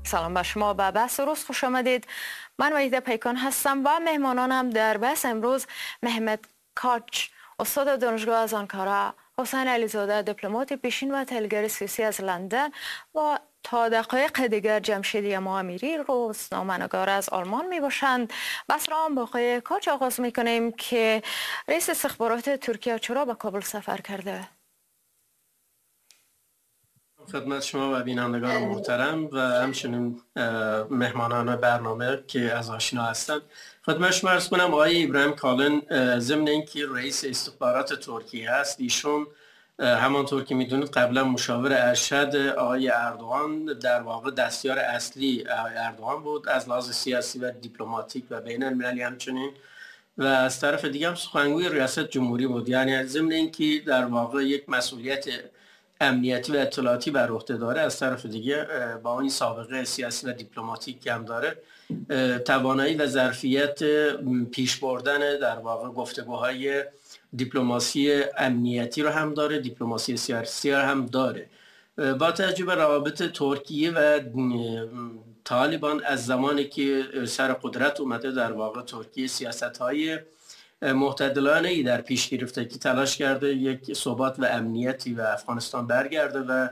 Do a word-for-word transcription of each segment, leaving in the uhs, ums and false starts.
سلام به شما. به بحث روز خوش آمدید. من وحیده پیکان هستم و مهمانانم در بحث امروز محمد کاچ، استاد دانشگاه از آنکارا، حسین علیزاده، دیپلمات پیشین و تحلیلگر سیاسی از لندن و تا دقایق دیگر جمشید امامیری، روزنامه‌نگار از آلمان می باشند. بحث را هم با آقای کاچ آغاز می کنیم که رئیس استخبارات ترکیه چرا به کابل سفر کرده؟ خدمت شما و بینندگان محترم و همچنین مهمانان برنامه که از آشنا هستند، خدمت شما عرض کنم آقای ابراهیم کالن ضمن اینکه رئیس استخبارات ترکیه هست، ایشون همانطور که میدونید قبلا مشاور ارشد آقای اردوغان، در واقع دستیار اصلی آقای اردوغان بود از لحاظ سیاسی و دیپلماتیک و بین المللی همچنین، و از طرف دیگه هم سخنگوی ریاست جمهوری بود. یعنی ضمن اینکه در واقع یک مسئولیت امنیتی و اطلاعاتی بر عهده داره، از طرف دیگه با این سابقه سیاسی و دیپلماتیک هم داره، توانایی و ظرفیت پیش بردن در واقع گفتگوهای دیپلماسی امنیتی رو هم داره، دیپلماسی سیاسی رو هم داره. با توجه به روابط ترکیه و طالبان از زمانی که سر قدرت اومده، در واقع ترکیه سیاست‌های معتدلانه ای در پیش گرفته که تلاش کرده یک ثبات و امنیتی و افغانستان برگرده و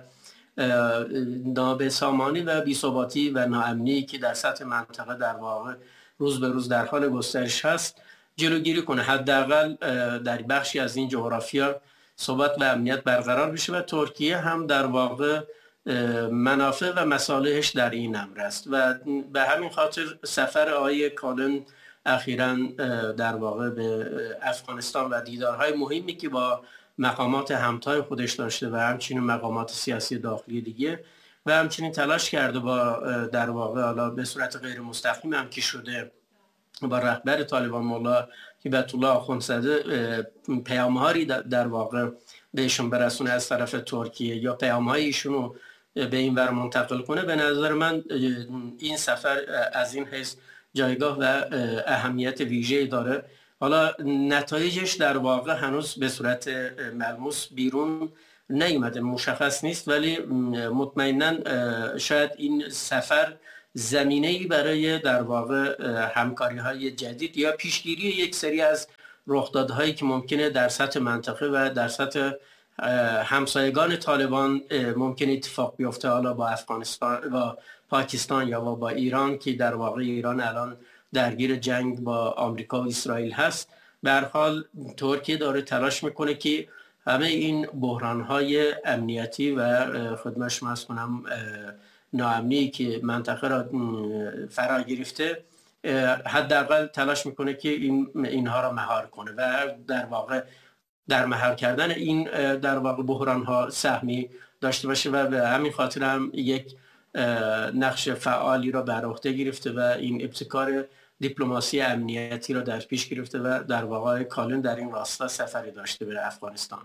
نابسامانی و بی‌ثباتی و ناامنی که در سطح منطقه در واقع روز به روز در حال گسترش هست جلوگیری کنه، حداقل در بخشی از این جغرافیا ثبات و امنیت برقرار بشه و ترکیه هم در واقع منافع و مصالحش در این امر است. و به همین خاطر سفر آقای کالن اخیراً در واقع به افغانستان و دیدارهای مهمی که با مقامات همتای خودش داشته و همچنین مقامات سیاسی داخلی دیگه و همچنین تلاش کرده با در واقع حالا به صورت غیر مستقیم هم که شده با رهبر طالبان مولا هیبت الله آخوندزاده پیام‌هایی در واقع بهشون برسونه از طرف ترکیه یا پیام‌های ایشونو به این ور منتقل کنه. به نظر من این سفر از این حیث جایگاه و اهمیت ویژه‌ای داره. حالا نتایجش در واقع هنوز به صورت ملموس بیرون نیامده، مشخص نیست، ولی مطمئناً شاید این سفر زمینه‌ای برای در واقع همکاری‌های جدید یا پیشگیری یک سری از رخدادهایی که ممکنه در سطح منطقه و در سطح همسایگان طالبان ممکنه اتفاق بیفته، حالا با افغانستان با پاکستان یا با ایران که در واقع ایران الان درگیر جنگ با آمریکا و اسرائیل هست. به هر حال ترکیه داره تلاش میکنه که همه این بحران‌های امنیتی و خدمت شما عرض کنم ناامنی که منطقه را فرا گرفته، حداقل تلاش میکنه که این اینها را مهار کنه و در واقع در مهار کردن این در واقع بحران‌ها سهمی داشته باشه و به همین خاطر هم یک نقش فعالی را بر عهده گرفته و این ابتکار دیپلماسی امنیتی را در پیش گرفته و در واقع کالن در این راستا سفری داشته به افغانستان.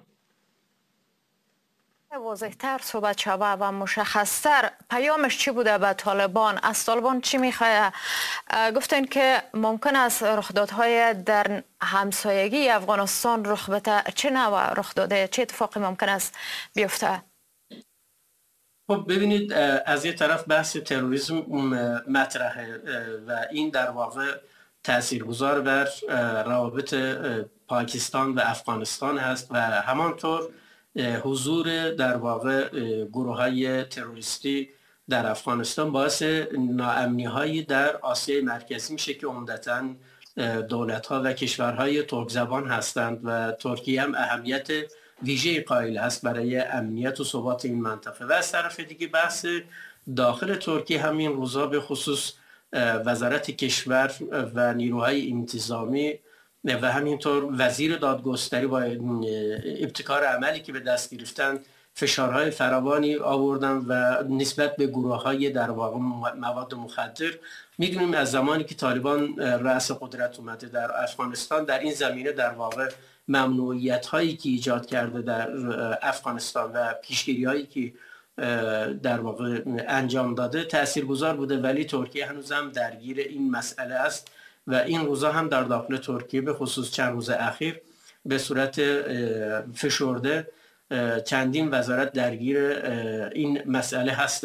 واضح‌تر صحبت شود و مشخص‌تر پیامش چی بوده به طالبان؟ از طالبان چی میخواه؟ گفتن که ممکن است رخدادهای در همسایگی افغانستان رخ بده. چه نوع رخداده؟ چه اتفاقی ممکن است بیفته؟ خب ببینید، از یه طرف بحث تروریسم مطرحه و این در واقع تاثیرگذار بر روابط پاکستان و افغانستان هست و همانطور حضور در واقع گروه‌های تروریستی در افغانستان باعث ناامنی‌هایی در آسیای مرکزی میشه که عمدتاً دولت‌ها و کشورهای ترک زبان هستند و ترکیه هم اهمیت ویژه‌ای قائل است برای امنیت و ثبات این منطقه. و از طرف دیگه بحث داخل ترکیه همین روزا به خصوص وزارت کشور و نیروهای انتظامی و همینطور وزیر دادگستری با ابتکار عملی که به دست گرفتن فشارهای فراوانی آوردن و نسبت به گروه‌های در واقع مواد مخدر. میدونیم از زمانی که طالبان رأس قدرت اومده در افغانستان، در این زمینه در واقع ممنوعیت هایی که ایجاد کرده در افغانستان و پیشگیری هایی که در واقع انجام داده تاثیرگذار بوده، ولی ترکیه هنوز هم درگیر این مسئله است و این روزا هم در داخل ترکیه به خصوص چند روز اخیر به صورت فشرده چندین وزارت درگیر این مسئله هستند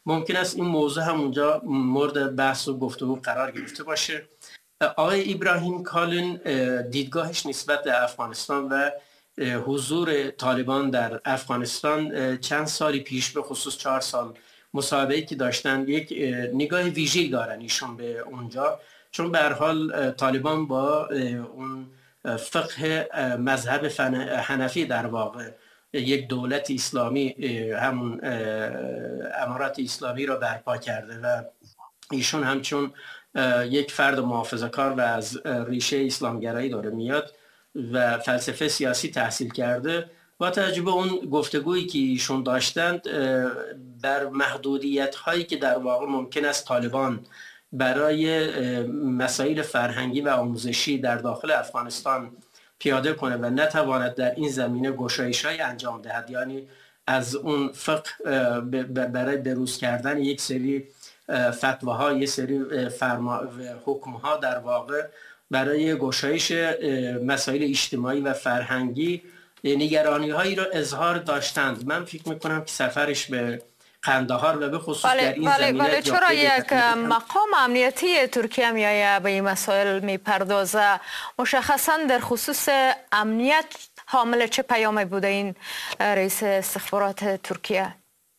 ممکن است این موضوع هم اونجا مورد بحث و گفتگو قرار گرفته باشه. آقای ابراهیم کالن دیدگاهش نسبت به افغانستان و حضور طالبان در افغانستان چند سالی پیش، به خصوص چهار سال مصاحبه‌ای که داشتن، یک نگاه ویژه‌ای دارن ایشون به اونجا، چون به هر حال طالبان با اون فقه مذهب حنفی در واقع یک دولت اسلامی، همون امارات اسلامی را برپا کرده و ایشون همچون یک فرد محافظه‌کار و از ریشه اسلامگرایی داره میاد و فلسفه سیاسی تحصیل کرده، با توجه به اون گفتگویی که ایشون داشتند بر محدودیت هایی که در واقع ممکن است طالبان برای مسائل فرهنگی و آموزشی در داخل افغانستان پیاده کنه و نتواند در این زمینه گشایش‌های انجام دهد، یعنی از اون فقه برای بروز کردن یک سری فتواها، یک سری فرما حکمها در واقع برای گشایش مسائل اجتماعی و فرهنگی نگرانی هایی را اظهار داشتند. من فکر میکنم که سفرش به قندهار و به خصوص بله، در این بله، زمینه بله. چرا یک مقام امنیتی ترکیه میایه به این مسائل میپردازه؟ مشخصا در خصوص امنیت حامل چه پیامی بوده این رئیس استخبارات ترکیه؟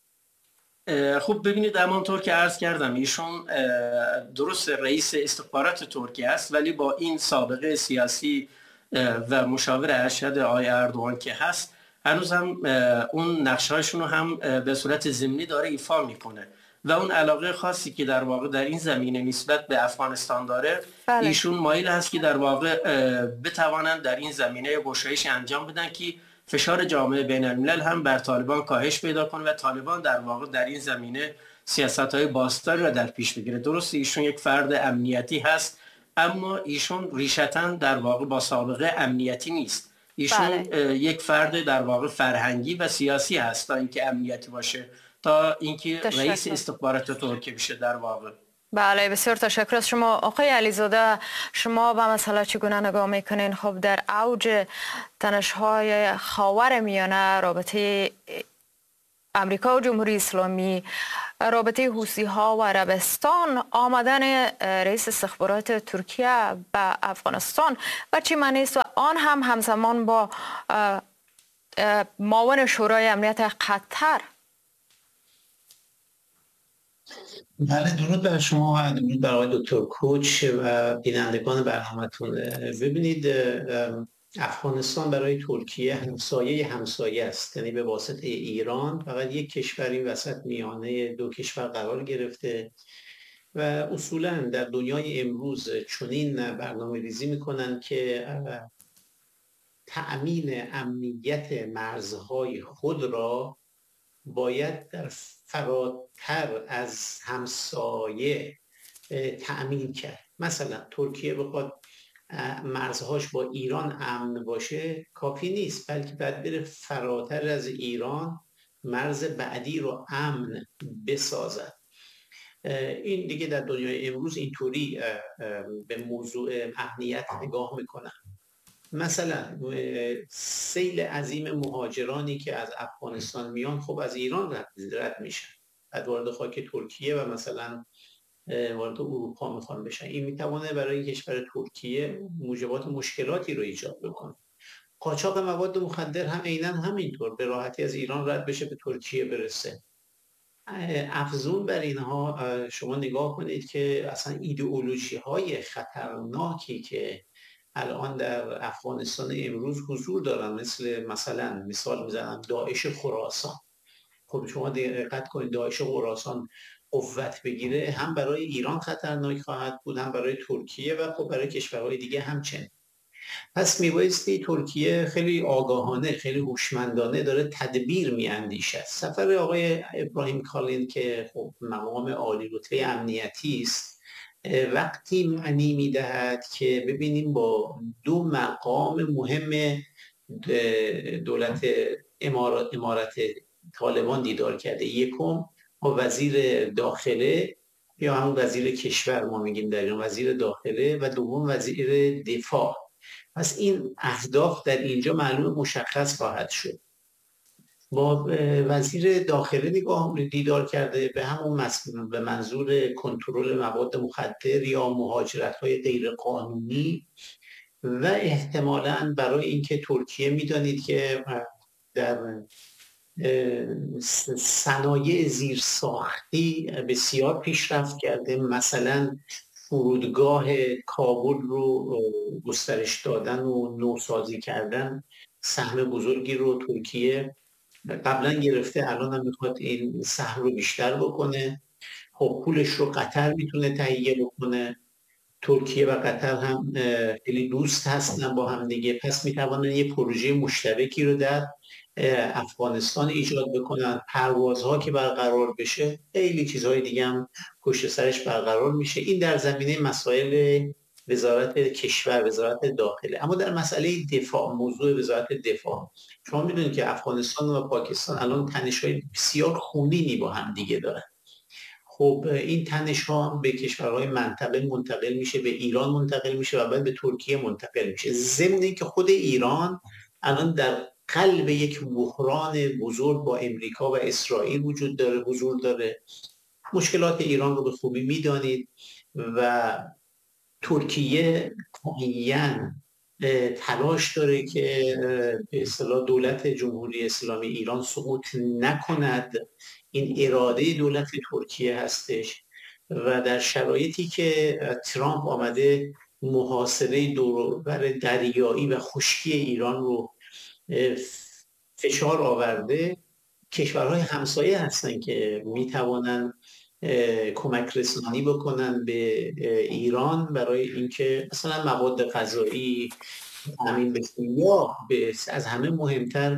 خوب ببینید، همانطور که عرض کردم ایشون درست رئیس استخبارات ترکیه است، ولی با این سابقه سیاسی و مشاور ارشد آقای اردوغان که هست، هنوز هم اون نقشه‌هاشون رو هم به صورت ضمنی داره ایفا میکنه و اون علاقه خاصی که در واقع در این زمینه نسبت به افغانستان داره، بله. ایشون مایل هست که در واقع بتوانند در این زمینه گشایش انجام بدن که فشار جامعه بین الملل هم بر طالبان کاهش پیدا کنه و طالبان در واقع در این زمینه سیاست‌های باستانی را در پیش بگیره. درست ایشون یک فرد امنیتی هست، اما ایشون ریشتاً در واقع با سابقه امنیتی نیست. ایشون بله. یک فرد در واقع فرهنگی و سیاسی هست تا اینکه امنیتی باشه، تا اینکه رئیس استخبارات ترکیه بشه در واقع. بله، بسیار تشکر از شما آقای علیزاده. شما به مسئله چگونه نگاه میکنین؟ خب در اوج تنش‌های خاورمیانه، رابطه امریکا و جمهوری اسلامی، رابطه حوثی‌ها و عربستان، آمدن رئیس استخبارات ترکیه به افغانستان و چی معنی است و آن هم همزمان با معاون شورای امنیت قطر؟ بله، درود بر شما و درود بر آقای دکتر کوچ و بینندگان برنامه‌تون. ببینید، افغانستان برای ترکیه همسایه همسایه است، یعنی به واسطه ایران فقط یک کشور این وسط میانه دو کشور قرار گرفته و اصولا در دنیای امروز چنین برنامه ریزی میکنن که تأمین امنیت مرزهای خود را باید در فراتر از همسایه تأمین کرد. مثلا ترکیه بخواد مرزهاش با ایران امن باشه کافی نیست، بلکه باید بره فراتر از ایران مرز بعدی رو امن بسازد. این دیگه در دنیای امروز اینطوری به موضوع امنیت نگاه میکنن. مثلا سیل عظیم مهاجرانی که از افغانستان میان، خب از ایران رد, رد میشن، بعد وارد خاک ترکیه و مثلا وارد اروپا میخوان بشن. این میتوانه برای کشور ترکیه موجبات مشکلاتی رو ایجاد بکنه. قاچاق مواد مخدر هم عیناً همینطور، به راحتی از ایران رد بشه به ترکیه برسه. افزون بر اینها شما نگاه کنید که اصلا ایدئولوژی های خطرناکی که الان در افغانستان امروز حضور دارن، مثل مثلا مثال میزنم داعش خراسان. خب شما دقت کنید، داعش خراسان قوت بگیره هم برای ایران خطرناک خواهد بود، هم برای ترکیه و خب برای کشورهای دیگه همچنین. پس میبایستی ترکیه خیلی آگاهانه، خیلی هوشمندانه داره تدبیر میاندیشد. سفر آقای ابراهیم کالن که خب مقام عالی رتبه امنیتی است، وقتی معنی میدهد که ببینیم با دو مقام مهم دولت امارات, امارات طالبان دیدار کرده. یکم با وزیر داخله یا همون وزیر کشور ما میگیم در ایران، وزیر داخله، و دوم وزیر دفاع. پس این اهداف در اینجا معلوم مشخص خواهد شد. با وزیر داخله نگاه دیدار کرده به همون مسئول به منظور کنترل مواد مخدر یا مهاجرت‌های غیرقانونی و احتمالاً برای اینکه ترکیه میدانید که در صنایع زیرساختی بسیار پیشرفت کرده، مثلا فرودگاه کابل رو گسترش دادن و نوسازی کردن، سهم بزرگی رو ترکیه قبلا گرفته، الان هم میخواد این سهم رو بیشتر بکنه. خب پولش رو قطر میتونه تهیه بکنه، ترکیه و قطر هم خیلی دوست هستن با هم دیگه، پس میتوانن یه پروژه مشترکی رو در افغانستان ایجاد بکنن، پروازها که برقرار بشه، خیلی چیزهای دیگه هم پشت سرش برقرار میشه. این در زمینه مسائل وزارت کشور، وزارت داخله. اما در مسئله دفاع، موضوع وزارت دفاع، شما میدونید که افغانستان و پاکستان الان تنش‌های بسیار خونینی با هم دیگه دارن. خب این تنش ها به کشورهای منطقه منتقل میشه، به ایران منتقل میشه و بعد به ترکیه منتقل میشه، ضمن اینکه خود ایران الان در قلب یک بحران بزرگ با امریکا و اسرائیل وجود داره، حضور داره. مشکلات ایران رو به خوبی میدانید و ترکیه معین تلاش داره که به اصطلاح دولت جمهوری اسلامی ایران سقوط نکند. این اراده دولت ترکیه هستش و در شرایطی که ترامپ آمده محاصره دوربر دریایی و خشکی ایران رو فشار آورده، کشورهای همسایه هستن که میتوانن کمک رسانی بکنن به ایران برای اینکه مثلا مواد غذایی تامین بشه یا به از همه مهمتر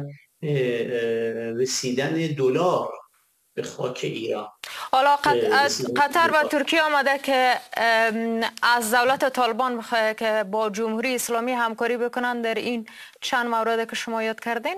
رسیدن دلار به خاک ایران. حالا قطر و ترکیه آمده که از دولت طالبان بخواه که با جمهوری اسلامی همکاری بکنن در این چند مورد که شما یاد کردین؟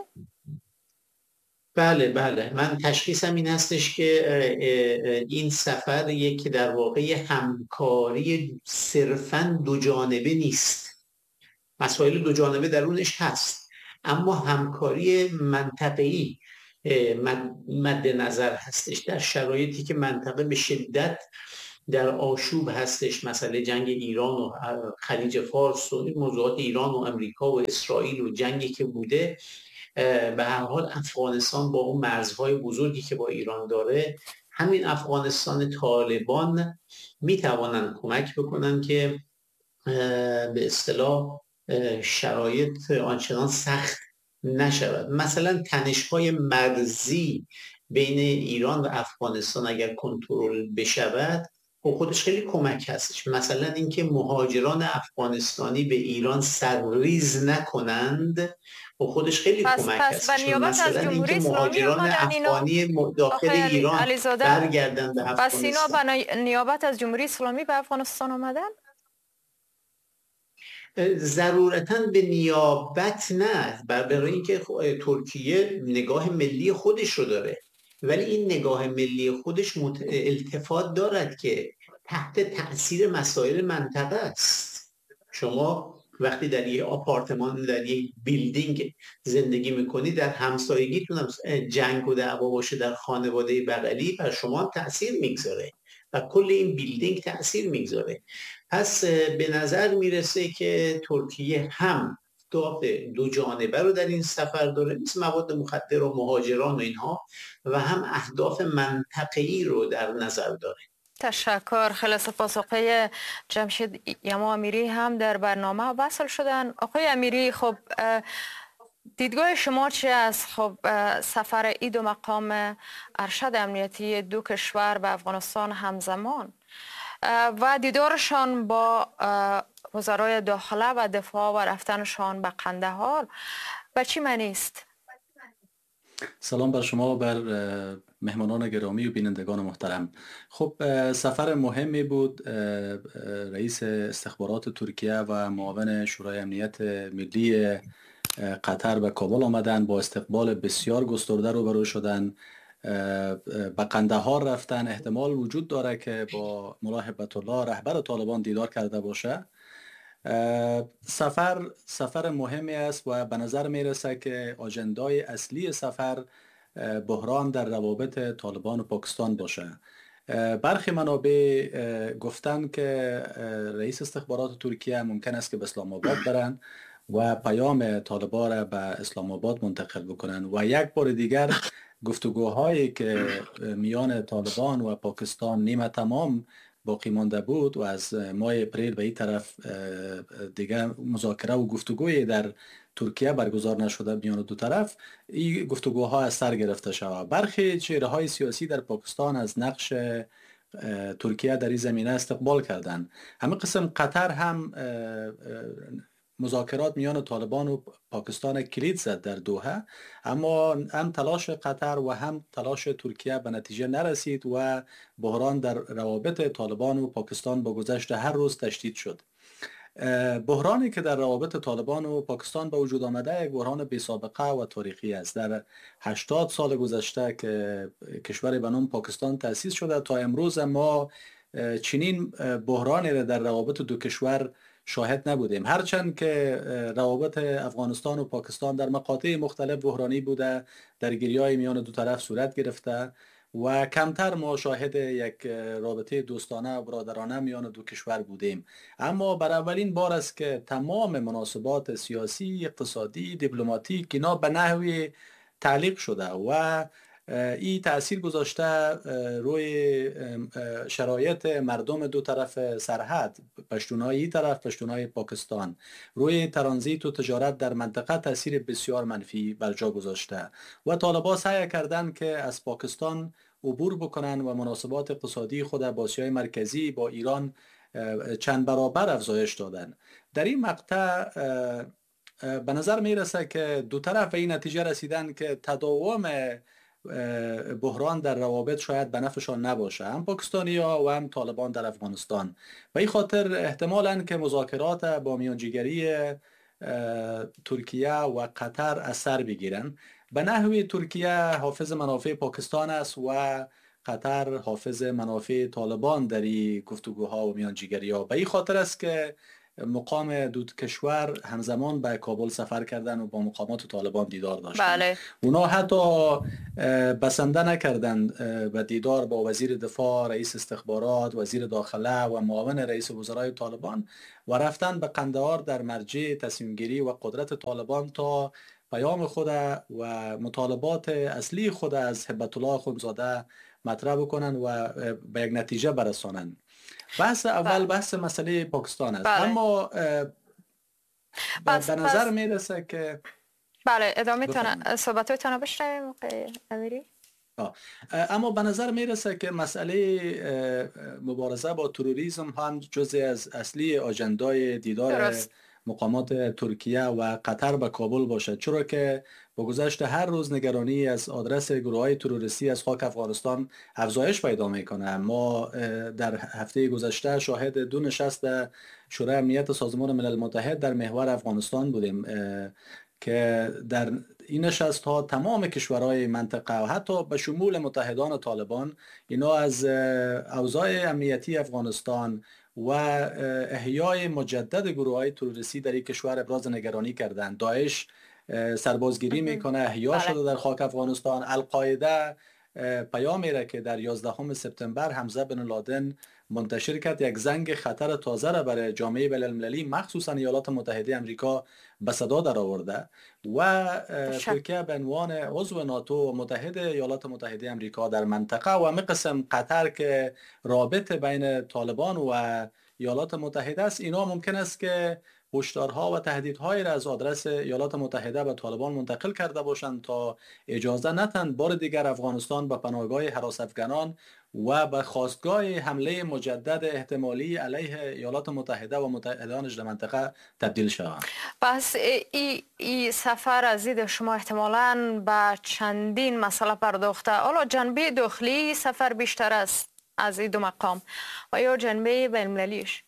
بله بله، من تشخیصم این هستش که این سفر یک در واقع همکاری صرفاً دو جانبه نیست. مسائل دو جانبه درونش هست، اما همکاری منطقه‌ای مد نظر هستش در شرایطی که منطقه به شدت در آشوب هستش. مسئله جنگ ایران و خلیج فارس و این موضوعات ایران و امریکا و اسرائیل و جنگی که بوده، به هر حال افغانستان با اون مرزهای بزرگی که با ایران داره، همین افغانستان طالبان میتوانند کمک بکنن که به اصطلاح شرایط آنچنان سخت نشود. مثلا تنش‌های مرزی بین ایران و افغانستان اگر کنترل بشود خب خودش خیلی کمک هستش. مثلا اینکه مهاجران افغانستانی به ایران سرریز نکنند و خودش خیلی پس کمک پس هستش. مثلا اینکه مهاجران افغانی داخل ایران برگردن به افغانستان. پس اینا به نیابت از جمهوری اسلامی به افغانستان آمدن؟ ضرورتاً به نیابت نه، برای اینکه ترکیه نگاه ملی خودش رو داره، ولی این نگاه ملی خودش التفات دارد که تحت تأثیر مسائل منطقه است. شما وقتی در یک آپارتمان، در یک بیلدینگ زندگی میکنی، در همسایگیتون هم جنگ و دعوا باشه در خانواده بغلی، بر شما هم تأثیر میگذاره و کل این بیلدینگ تأثیر میگذاره. پس به نظر میرسه که ترکیه هم اهداف دو جانبه رو در این سفر داره، مثل مواد مخدر و مهاجران و اینها، و هم اهداف منطقه‌ای رو در نظر داره. تشکر. خیلی سپاس. آقای جمشید یما امیری هم در برنامه وصل شدن. آقای امیری، خب دیدگاه شما چی است؟ خب سفر این دو مقام ارشد امنیتی دو کشور به افغانستان همزمان و دیدارشان با وزرای داخله و دفاع و رفتنشان به قندهار به چی معنی است؟ سلام بر شما و بر مهمانان گرامی و بینندگان محترم. خب سفر مهمی بود. رئیس استخبارات ترکیه و معاون شورای امنیت ملی قطر به کابل آمدن، با استقبال بسیار گسترده روبرو شدن، به قندهار رفتن. احتمال وجود داره که با ملا هیبت الله رهبر طالبان دیدار کرده باشه. سفر سفر مهمی است و به نظر میرسه که آجندای اصلی سفر بحران در روابط طالبان و پاکستان باشه. برخی منابع گفتن که رئیس استخبارات ترکیه ممکن است که به اسلام آباد برن و پیام طالبان را به اسلام آباد منتقل بکنن و یک بار دیگر گفتگوهایی که میان طالبان و پاکستان نیمه تمام باقی مانده بود و از ماه اپریل به این طرف دیگه مذاکره و گفتگوی در ترکیه برگزار نشده میان دو طرف، این گفتگوها از سر گرفته شود. برخی چهره های سیاسی در پاکستان از نقش ترکیه در این زمینه استقبال کردند. همه قسم قطر هم مذاکرات میان طالبان و پاکستان کلید زد در دوحه، اما هم تلاش قطر و هم تلاش ترکیه به نتیجه نرسید و بحران در روابط طالبان و پاکستان با گذشت هر روز تشدید شد. بحرانی که در روابط طالبان و پاکستان به وجود آمده یک بحران بی سابقه و تاریخی است. در هشتاد سال گذشته که کشور به نام پاکستان تأسیس شده تا امروز ما چنین بحرانی در روابط دو کشور شاهد نبودیم. هرچند که روابط افغانستان و پاکستان در مقاطع مختلف بحرانی بوده، درگیری‌های میان دو طرف صورت گرفته و کمتر ما شاهد یک رابطه دوستانه و برادرانه میان دو کشور بودیم. اما بر اولین بار است که تمام مناسبات سیاسی، اقتصادی، دیپلماتیک اینا به نحوی تعلیق شده و این تأثیر گذاشته روی شرایط مردم دو طرف سرحد، پشتونهای این طرف، پشتونهای پاکستان، روی ترانزیت و تجارت در منطقه تأثیر بسیار منفی بر جا گذاشته و طالبان سعی کردند که از پاکستان عبور بکنن و مناسبات اقتصادی خود با آسیای مرکزی با ایران چند برابر افزایش دادن. در این مقطع به نظر میرسه که دو طرف به این نتیجه رسیدن که تداوم بحران در روابط شاید به نفعشان نباشه، هم پاکستانی ها و هم طالبان در افغانستان. به این خاطر احتمالاً که مذاکرات با میانجیگری ترکیه و قطر از سر بگیرن. به نحوی ترکیه حافظ منافع پاکستان است و قطر حافظ منافع طالبان در این گفتگوها و میانجیگری ها. به این خاطر است که مقام دو کشور همزمان به کابل سفر کردن و با مقامات طالبان دیدار داشتن. بله. اونا حتی بسنده نکردن به دیدار با وزیر دفاع، رئیس استخبارات، وزیر داخله و معاون رئیس وزرای طالبان و رفتن به قندهار در مرجع تصمیم گیری و قدرت طالبان تا پیام خود و مطالبات اصلی خود از هبت الله اخوندزاده مطرح بکنن و به یک نتیجه برسانن. بحث اول بحث مسئله پاکستان است. بله. اما به نظر میرسه که بله ادامه تانه صحبتتون بشنویم امیری. اما به نظر میرسه که مسئله مبارزه با تروریسم هم جزء از اصلی آجندای دیدار درست. مقامات ترکیه و قطر به کابل باشد، چرا که با گذشت هر روز نگرانی از آدرس گروه‌های تروریستی از خاک افغانستان افزایش پیدا میکنه. ما در هفته گذشته شاهد دو نشست شورای امنیت سازمان ملل متحد در محور افغانستان بودیم که در این نشست ها تمام کشورهای منطقه و حتی به شمول متحدان طالبان اینا از اوضاع امنیتی افغانستان و احیای مجدد گروه‌های تروریستی در این کشور ابراز نگرانی کردند. داعش سربازگیری میکنه، احیا شده در خاک افغانستان. القاعده پیام میره که در یازدهم سپتامبر حمزه بن لادن منتشر کرد یک زنگ خطر تازه را برای جامعه بین المللی مخصوصا ایالات متحده آمریکا به صدا در آورده و ترکیه به عنوان عضو ناتو و متحد ایالات متحده آمریکا در منطقه و همه قسم قطر که رابط بین طالبان و ایالات متحده است، اینا ممکن است که هشدارها و تهدیدهایی را از آدرس ایالات متحده به طالبان منتقل کرده باشند تا اجازه نتن بار دیگر افغانستان به پناهگاه هراس افغانان و به خواستگاه حمله مجدد احتمالی علیه ایالات متحده و متحدانش در منطقه تبدیل شود. پس این ای سفر از دید شما احتمالاً به چندین مسئله پرداخته، حالا جنبه داخلی سفر بیشتر است از این دو مقام و یا جنبه بین المللیش؟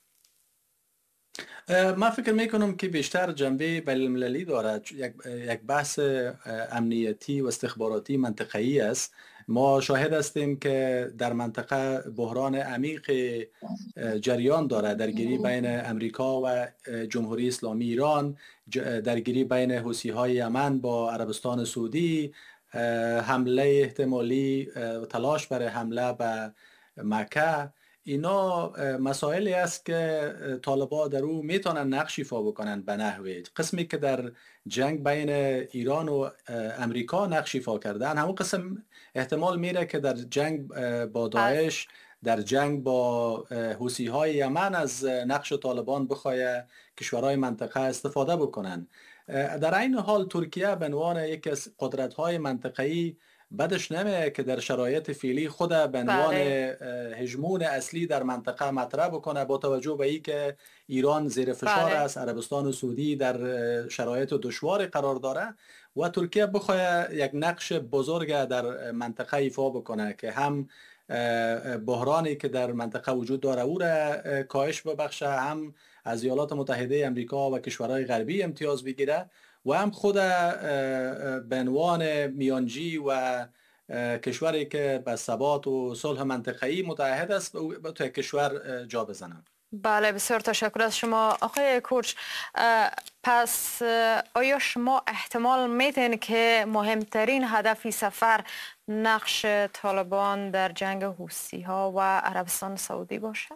من فکر میکنم که بیشتر جنبه بین المللی دارد. یک یک بحث امنیتی و استخباراتی منطقه‌ای است. ما شاهد هستیم که در منطقه بحران عمیق جریان دارد، درگیری بین امریکا و جمهوری اسلامی ایران، درگیری بین حوثی‌های یمن با عربستان سعودی، حمله احتمالی، تلاش برای حمله به مکه، اینا مسائلی است که طالبان در او میتونن نقش ایفا بکنن به نحوی قسمی که در جنگ بین ایران و امریکا نقش ایفا کردن، همون قسم احتمال میره که در جنگ با داعش، در جنگ با حوثی های یمن از نقش طالبان بخواه کشورهای منطقه استفاده بکنن. در این حال ترکیه به عنوان یکی از قدرت های منطقه‌ای بدش نمیه که در شرایط فعلی خود به عنوان هژمون اصلی در منطقه مطرح بکنه، با توجه به این که ایران زیر فشار است، عربستان و سعودی در شرایط دشوار قرار داره و ترکیه بخواد یک نقش بزرگ در منطقه ایفا بکنه که هم بحرانی که در منطقه وجود داره او را کاهش ببخشه، هم از ایالات متحده امریکا و کشورهای غربی امتیاز بگیره و هم خود به عنوان میانجی و کشوری که به ثبات و صلح منطقه‌ای متعهد است به تو کشور جا بزنن. بله، بسیار تشکر از شما آقای کوچ. پس آیا شما احتمال میدین که مهمترین هدفی سفر نقش طالبان در جنگ حوثی ها و عربستان سعودی باشه؟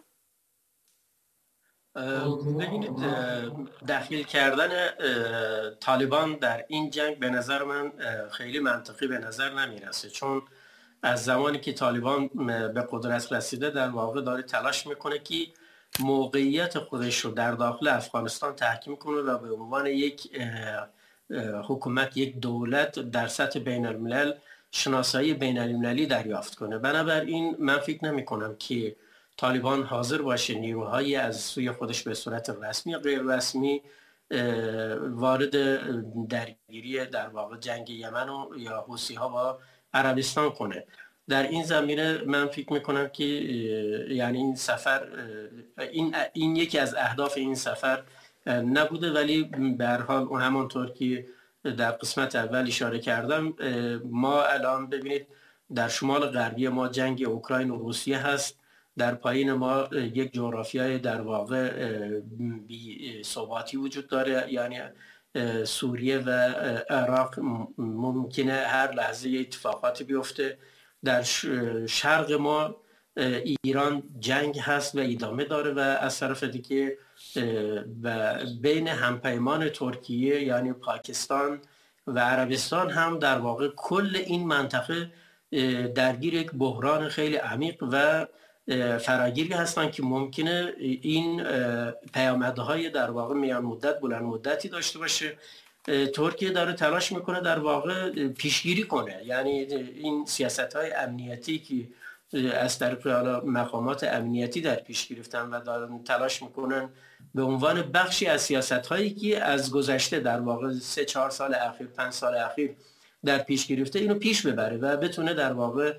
ببینید، دخیل کردن طالبان در این جنگ به نظر من خیلی منطقی به نظر نمیرسه، چون از زمانی که طالبان به قدرت رسیده در واقع داره تلاش میکنه که موقعیت خودش رو در داخل افغانستان تحکیم کنه و به عنوان یک حکومت، یک دولت در سطح بین الملل شناسایی بین المللی دریافت کنه. بنابراین من فکر نمی کنم که طالبان حاضر باشه نیروهایی از سوی خودش به صورت رسمی یا غیر رسمی وارد درگیری در واقع جنگ یمن و یا حوثی ها با عربستان کنه. در این زمینه من فکر میکنم که یعنی این سفر این, این یکی از اهداف این سفر نبوده، ولی به هر حال اون همانطور که در قسمت اول اشاره کردم، ما الان ببینید در شمال غربی ما جنگ اوکراین و روسیه هست، در پایین ما یک جغرافیای در واقع بی ثباتی وجود داره، یعنی سوریه و عراق ممکنه هر لحظه اتفاقاتی بیفته. در شرق ما ایران جنگ هست و ادامه داره و از طرف دیگه و بین همپیمان ترکیه یعنی پاکستان و عربستان هم در واقع کل این منطقه درگیر یک بحران خیلی عمیق و فراگیری هستن که ممکنه این پیامدهای در واقع میان مدت بلند مدتی داشته باشه. ترکیه داره تلاش میکنه در واقع پیشگیری کنه، یعنی این سیاست‌های امنیتی که از طریق مقامات امنیتی در پیش گرفتن و دارن تلاش میکنن به عنوان بخشی از سیاست‌هایی که از گذشته در واقع سه چهار سال اخیر، پنج سال اخیر در پیش گرفته، اینو پیش ببره و بتونه در واقع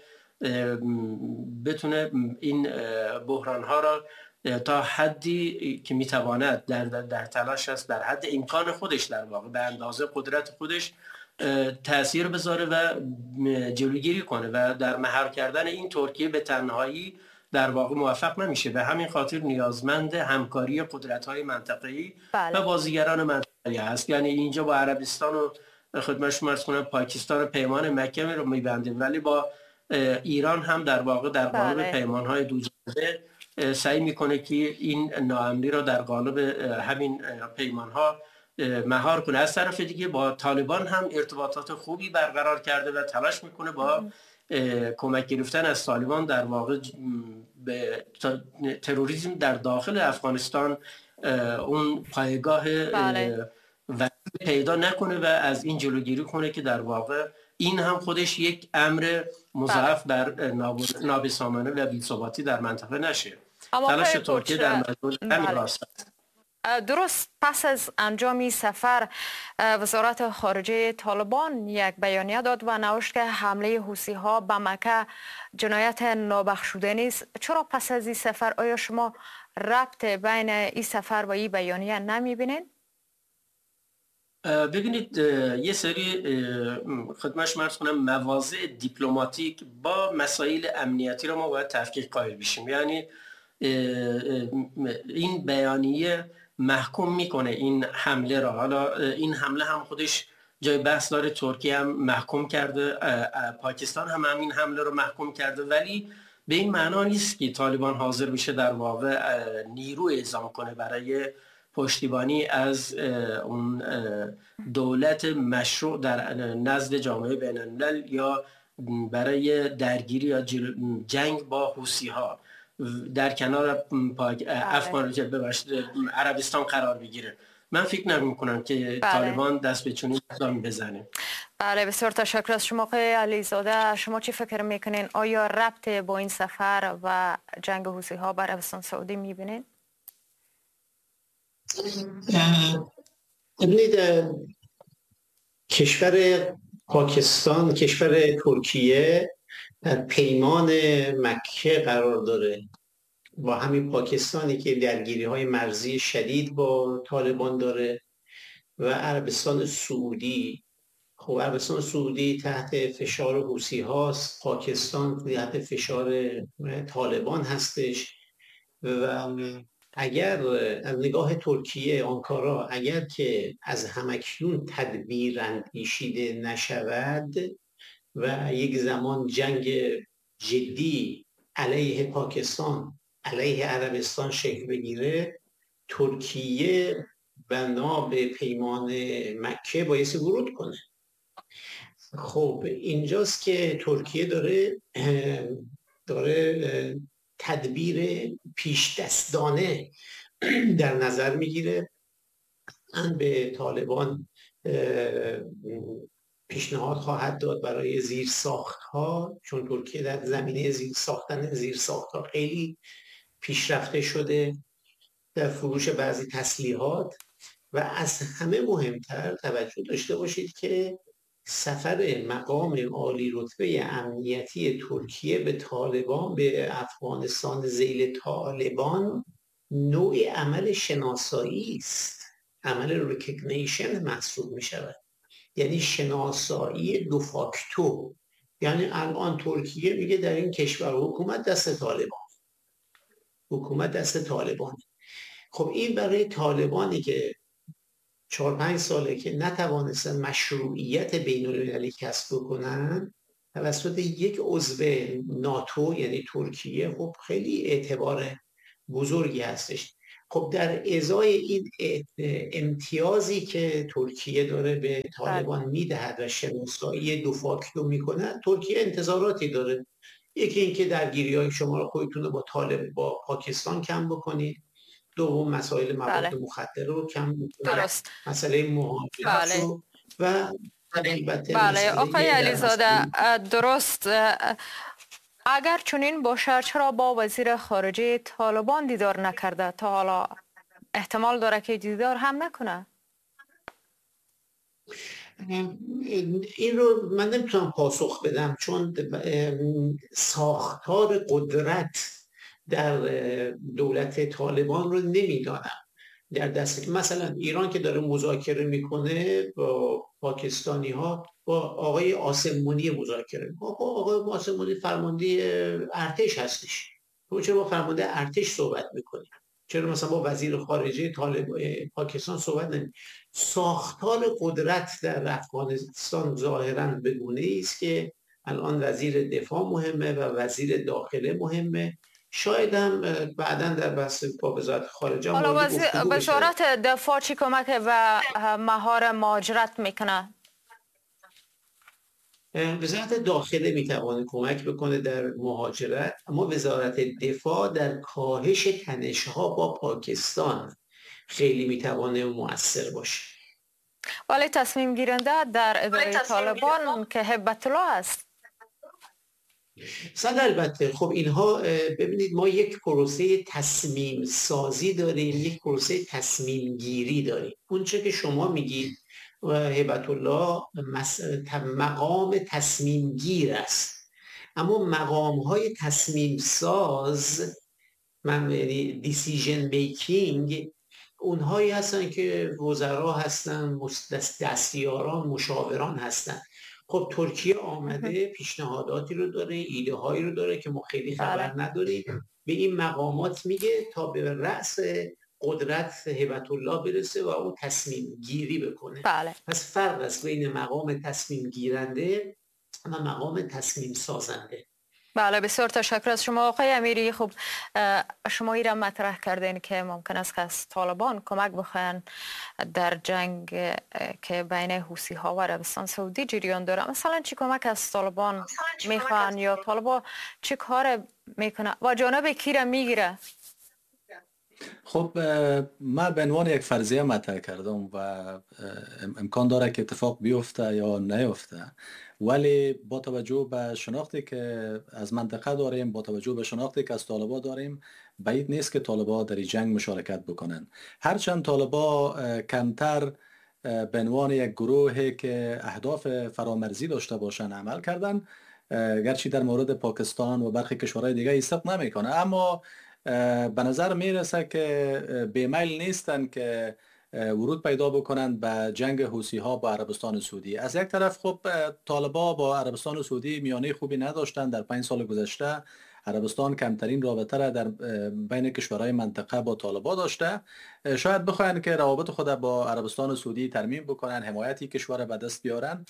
بتونه این بحران‌ها را تا حدی که میتواند در, در, در تلاش است در حد امکان خودش در واقع به اندازه قدرت خودش تأثیر بذاره و جلوگیری کنه و در مهار کردن این ترکیه به تنهایی در واقع موفق نمیشه. به همین خاطر نیازمند همکاری قدرت‌های منطقه‌ای بله. و بازیگران منطقه‌ای است. یعنی اینجا با عربستان و خدمت شما عرض کنم پاکستان و پیمان مکه رو میبنده، ولی با ایران هم در واقع در قالب بله. پیمان‌های دوجانبه سعی میکنه که این ناامنی را در قالب همین پیمان‌ها مهار کنه. از طرف دیگه با طالبان هم ارتباطات خوبی برقرار کرده و تلاش میکنه با کمک گرفتن از طالبان در واقع به تروریسم در داخل افغانستان اون پایگاه بله. و پیدا نکنه و از این جلوگیری کنه که در واقع این هم خودش یک امر مضاعف بر نابسامانه و بی‌ثباتی در منطقه نشه. تلاش ترکیه در مورد همین راست است. درست پس از انجام سفر وزارت خارجه طالبان یک بیانیه داد و نوشت که حمله حوثی ها به مکه جنایت نابخشودنی است. چرا پس از این سفر آیا شما ربط بین این سفر و این بیانیه نمیبینید؟ ببینید یه سری خدمتش مرز کنم مواضع دیپلماتیک با مسائل امنیتی رو ما باید تفکیک قائل بشیم. یعنی این بیانیه محکوم میکنه این حمله را. حالا این حمله هم خودش جای بحث داره ترکیه هم محکوم کرده، پاکستان هم همین حمله رو محکوم کرده، ولی به این معنا نیست که طالبان حاضر بشه در واقع نیرو اعزام کنه برای پشتیبانی از اون دولت مشروع در نزد جامعه بین الملل یا برای درگیری یا جنگ با حوثی ها در کنار افغان ببخشید عربستان قرار بگیره. من فکر نمی کنم که بله. طالبان دست به چنین اقدامی بزنه. بله بسیار تشکر از شما آقای علیزاده. شما چی فکر میکنین؟ آیا ربط با این سفر و جنگ حوثی ها بر عربستان سعودی میبینین؟ ببینید کشور پاکستان، کشور ترکیه در پیمان مکه قرار داره. با همین پاکستانی که درگیری های مرزی شدید با طالبان داره و عربستان سعودی. خب عربستان سعودی تحت فشار حوثی هاست، پاکستان تحت فشار طالبان هستش و اگر از نگاه ترکیه آنکارا اگر که از همکنون تدبیر اندیشیده نشود و یک زمان جنگ جدی علیه پاکستان علیه عربستان شکل بگیره، ترکیه بنا به پیمان مکه بایستی ورود کنه. خب اینجاست که ترکیه داره داره تدبیر پیش دستانه در نظر میگیره. من به طالبان پیشنهاد خواهد داد برای زیر ساخت ها، چون ترکیه در زمینه زیر ساختن زیر ساخت ها خیلی پیشرفته شده در فروش بعضی تسلیحات و از همه مهمتر توجه داشته باشید که سفر مقام عالی رتبه امنیتی ترکیه به طالبان به افغانستان ذیل طالبان نوع عمل شناسایی است، عمل ریکگنیشن محسوب می شود، یعنی شناسایی دو فاکتور. یعنی الان ترکیه میگه در این کشور حکومت دست طالبان، حکومت دست طالبان. خب این برای طالبانی که چهار پنج ساله که نتوانستن مشروعیت بین المللی کسب بکنن توسط یک عضو ناتو یعنی ترکیه، خب خیلی اعتبار بزرگی هستش. خب در ازای این امتیازی که ترکیه داره به طالبان میدهد و شناسایی دو فاکتور میکنه، ترکیه انتظاراتی داره. یکی اینکه درگیری های شما رو خودتون رو با طالب با پاکستان کم بکنید، دوم مسائل مواد بله. مخدر رو کم بکنید، درست. مسئله مهاجرت بله. رو و بله آقای علیزاده درست. اگر چنین باشه چرا با وزیر خارجه طالبان دیدار نکرده؟ تا حالا احتمال داره که دیدار هم نکنه. این رو من نمیتونم پاسخ بدم، چون ساختار قدرت در دولت طالبان رو نمیدانم در دست. مثلا ایران که داره مذاکره میکنه با پاکستانی ها، با آقای آسمونی مذاکره میکنه. آقای آسمونی فرمانده ارتش هستش، تو چرا با فرمانده ارتش صحبت میکنی؟ چرا مثلا با وزیر خارجه طالب پاکستان صحبت نمی؟ ساختار قدرت در افغانستان ظاهرا به گونه‌ای است که الان وزیر دفاع مهمه و وزیر داخله مهمه. شاید هم بعداً در بحث با وزارت خارجه حالا وزارت دفاع چی کمک و مهار مهاجرت میکنه؟ وزارت داخله میتوانه کمک بکنه در مهاجرت، اما وزارت دفاع در کاهش تنش‌ها با پاکستان خیلی میتوانه مؤثر باشه. ولی تصمیم گیرنده در اداره طالبان که هیبت الله است. صد البته. خب اینها ببینید ما یک پروسه تصمیم سازی داریم، یک پروسه تصمیم گیری داریم. اون چه که شما میگید هیبت الله مقام تصمیم گیر است، اما مقام های تصمیم ساز من دیسیژن میکینگ اونهایی هستن که وزرا هستن، دستیاران، مشاوران هستن. خب ترکیه آمده پیشنهاداتی رو داره، ایده هایی رو داره که ما خیلی خبر نداریم، به این مقامات میگه تا به رأس قدرت هیبت الله برسه و او تصمیم گیری بکنه. بله. پس فرق است بین مقام تصمیم گیرنده و مقام تصمیم سازنده. بله، بسیار تشکر از شما آقای امیری. خب شما ای را مطرح کردین که ممکن است که از طالبان کمک بخواین در جنگ که بین حوثی ها و عربستان سعودی جریان داره. مثلا چی کمک از طالبان میخوان یا طالبان چی کار میکنه و جانب کی را میگیره؟ خب من به عنوان یک فرضیه مطرح کردم و امکان داره که اتفاق بیفته یا نیفته، ولی با توجه به شناختی که از منطقه داریم، با توجه به شناختی که از طالبان داریم، بعید نیست که طالبان در این جنگ مشارکت بکنن. هرچند طالبان کمتر به عنوان یک گروهی که اهداف فرامرزی داشته باشن عمل کردن، گرچه در مورد پاکستان و برخی کشورهای دیگه ایستق نمیکنه، اما به نظر میرسه که بیمیل نیستن که ورود پیدا بکنند به جنگ حوثی ها با عربستان سعودی. از یک طرف خب طالبان با عربستان سعودی میانه خوبی نداشتن. در پنج سال گذشته عربستان کمترین رابطه را در بین کشورهای منطقه با طالبان داشته. شاید بخواین که روابط خود با عربستان سعودی ترمیم بکنن، حمایتی کشور به دست بیارن.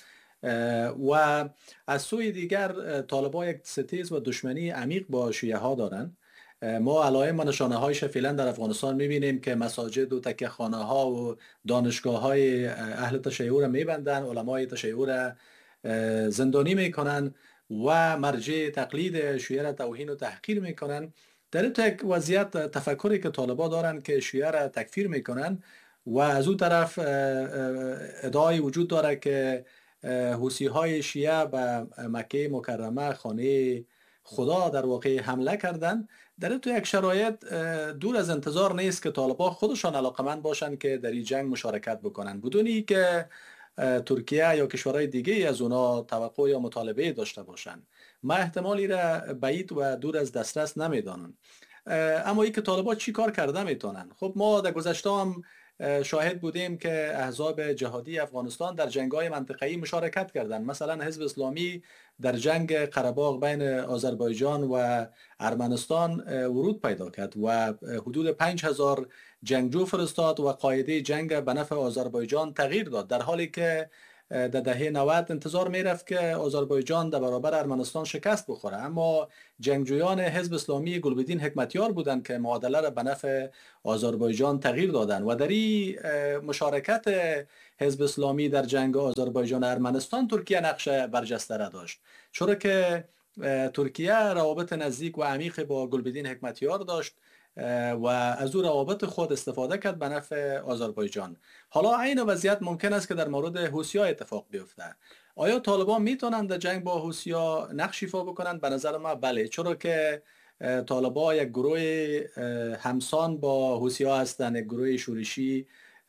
و از سوی دیگر طالبان یک ستیز و دشمنی عمیق با شیعه ها دارن. ما علائم و نشانه هایش فعلا در افغانستان میبینیم که مساجد و تکیه خانه ها و دانشگاه های اهل تشیع را میبندن، علمای تشیع را زندانی میکنن و مرجع تقلید شیعه را توهین و تحقیر میکنن. در این یک وضعیت تفکری که طالبان دارن که شیعه را تکفیر میکنن و از اون طرف ادعای وجود داره که حوثی های شیعه به مکه مکرمه، خانه خدا در واقع حمله کردن. در این تو یک شرایط دور از انتظار نیست که طالبان خودشان علاقمند باشند که در این جنگ مشارکت بکنن بدونی که ترکیه یا کشورهای دیگه از اونا توقع یا مطالبه داشته باشند. ما احتمالی را بعید و دور از دسترس نمیدانم. اما ای که طالبان چی کار کرده میتونن؟ خب ما در گذشته هم شاهد بودیم که احزاب جهادی افغانستان در جنگ‌های منطقه‌ای مشارکت کردند. مثلا حزب اسلامی در جنگ قره‌باغ بین آذربایجان و ارمنستان ورود پیدا کرد و حدود پنج هزار جنگجو فرستاد و قاعده جنگ به نفع آذربایجان تغییر داد، در حالی که در دهه نود انتظار میرفت که آذربایجان در برابر ارمنستان شکست بخوره. اما جنگجویان حزب اسلامی گلبدین حکمتیار بودند که معادله را به نفع آذربایجان تغییر دادند و در این مشارکت حزب اسلامی در جنگ آذربایجان ارمنستان ترکیه نقش برجسته را داشت، چرا که ترکیه روابط نزدیک و عمیق با گلبدین حکمتیار داشت و از او روابط خود استفاده کرد به نفع آذربایجان. حالا این وضعیت ممکن است که در مورد حوثی‌ها اتفاق بیفته. آیا طالبان میتونند در جنگ با حوثی‌ها نقش ایفا بکنند؟ به نظر ما بله، چرا که طالبان یک گروه همسان با حوثی‌ها هستند، یک گروه شورشی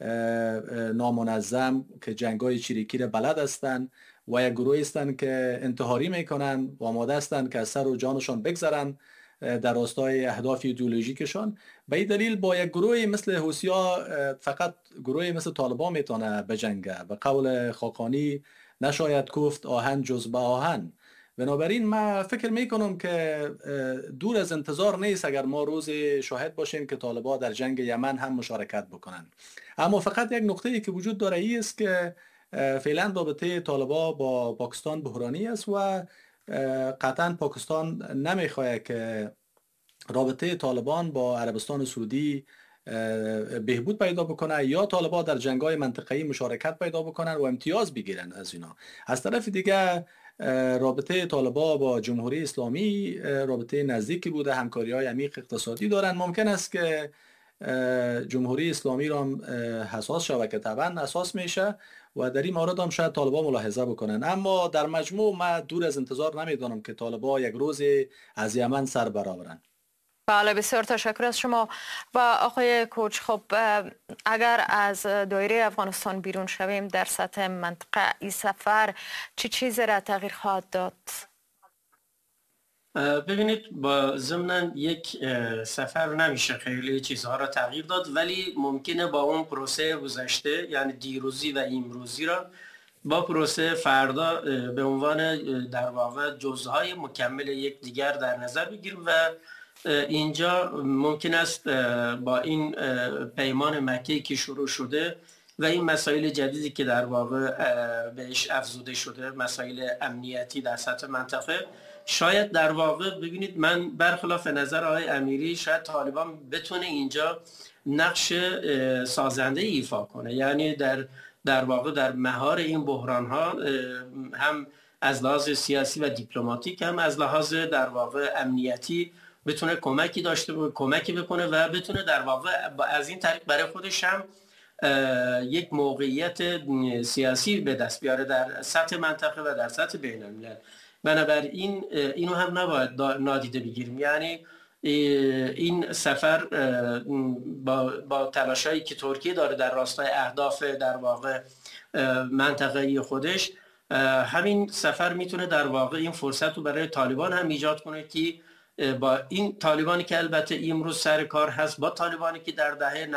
نامنظم که جنگ‌های چریکی را بلد هستند و یک گروه هستند که انتحاری میکنند و آماده هستند که از سر و جانشان بگذرند در راستای اهداف ایدئولوژیکشان. به این دلیل با یک گروهی مثل حوثی‌ها فقط گروهی مثل طالبان میتونه بجنگه. به قول خاقانی نشاید گفت آهن جز به آهن. بنابراین من فکر میکنم که دور از انتظار نیست اگر ما روز شاهد باشیم که طالبان در جنگ یمن هم مشارکت بکنن. اما فقط یک نقطه‌ای که وجود داره ای است که فعلا رابطه طالبان با پاکستان بحرانی است و قطعا پاکستان نمیخواد که رابطه طالبان با عربستان سعودی بهبود پیدا بکنه یا طالبان در جنگ‌های منطقه‌ای مشارکت پیدا بکنن و امتیاز بگیرن از اینا. از طرف دیگه رابطه طالبان با جمهوری اسلامی رابطه نزدیکی بوده، همکاری‌های عمیق اقتصادی دارن. ممکن است که جمهوری اسلامی را هم حساس شود که طبعا اساس میشه و در این مورد هم شاید طالبان ملاحظه بکنن. اما در مجموع من دور از انتظار نمیدانم که طالبان یک روز از یمن سر برآورن. بله، بسیار تشکر از شما. و آقای کوچ، خب اگر از دایره افغانستان بیرون شویم در سطح منطقه، این سفر چه چیزی را تغییر خواهد داد؟ ببینید، با ضمن یک سفر نمیشه خیلی چیزها را تغییر داد، ولی ممکنه با اون پروسه گذشته، یعنی دیروزی و امروزی را با پروسه فردا به عنوان در واقع جزءهای مکمل یک دیگر در نظر بگیریم و اینجا ممکن است با این پیمان مکی که شروع شده و این مسائل جدیدی که در واقع بهش افزوده شده، مسائل امنیتی در سطح منطقه، شاید در واقع ببینید، من برخلاف نظر آقای امیری شاید طالبان بتونه اینجا نقش سازنده ایفا کنه، یعنی در در واقع در مهار این بحران ها هم از لحاظ سیاسی و دیپلماتیک هم از لحاظ در واقع امنیتی بتونه کمکی داشته کمکی بکنه و بتونه در واقع از این طریق برای خودش هم یک موقعیت سیاسی به دست بیاره در سطح منطقه و در سطح بین الملل. بنابراین اینو هم نباید نادیده بگیریم، یعنی این سفر با, با تلاشایی که ترکیه داره در راستای اهداف در واقع منطقه‌ای خودش، همین سفر میتونه در واقع این فرصت رو برای طالبان هم ایجاد کنه که با این طالبانی که البته امروز سر کار هست با طالبانی که در دهه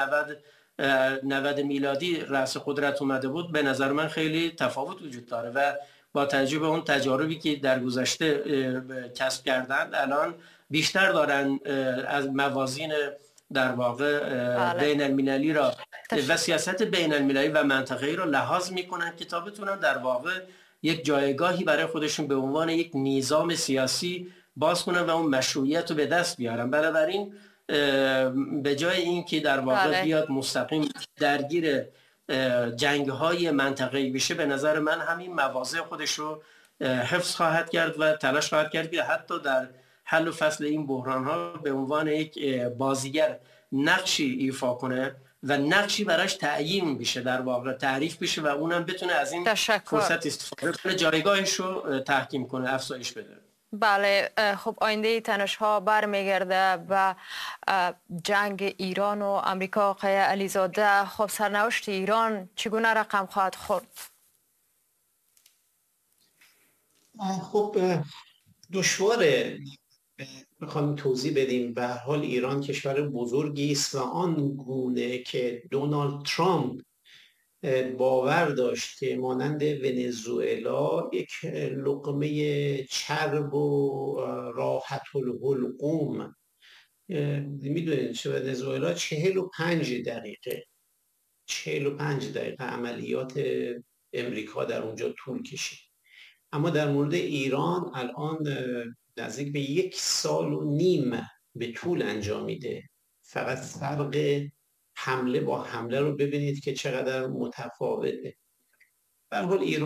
نود میلادی رأس قدرت اومده بود، به نظر من خیلی تفاوت وجود داره و با توجه به اون تجاربی که در گذشته کسب کردند الان بیشتر دارن از موازین در واقع بین المللی را و سیاست بین المللی و منطقه‌ای را لحاظ میکنن که تا بتونن در واقع یک جایگاهی برای خودشون به عنوان یک نظام سیاسی باز کنن و اون مشروعیت رو به دست بیارن. بنابراین به جای این که در واقع بیاد مستقیم درگیر جنگ‌های منطقه‌ای بشه، به نظر من همین مواضع خودش رو حفظ خواهد کرد و تلاش خواهد کرد که حتی در حل و فصل این بحران‌ها به عنوان یک بازیگر نقشی ایفا کنه و نقشی براش تعیین بشه، در واقع تعریف بشه و اونم بتونه از این فرصت استفاده کنه، جایگاهش رو تحکیم کنه، افزایش بده. بله، خب آینده تنش‌ها برمیگرده و جنگ ایران و امریکا. آقای علیزاده، خب سرنوشت ایران چگونه رقم خواهد خورد؟ خب دشواره میخوام توضیح بدیم. به هر حال ایران کشور بزرگی است و آن گونه که دونالد ترامپ باور داشت که مانند ونزوئلا یک لقمه چرب و راحت الحلقوم، میدونید چه ونزوئلا چهل و پنج دقیقه چهل و پنج دقیقه عملیات امریکا در اونجا طول کشید، اما در مورد ایران الان نزدیک به یک سال و نیم به طول انجامیده. فقط فرق حمله با حمله رو ببینید که چقدر متفاوته. به هر حال ایران